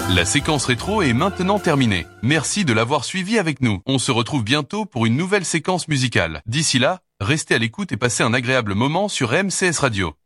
La séquence rétro est maintenant terminée. Merci de l'avoir suivi avec nous. On se retrouve bientôt pour une nouvelle séquence musicale. D'ici là, restez à l'écoute et passez un agréable moment sur MCS Radio.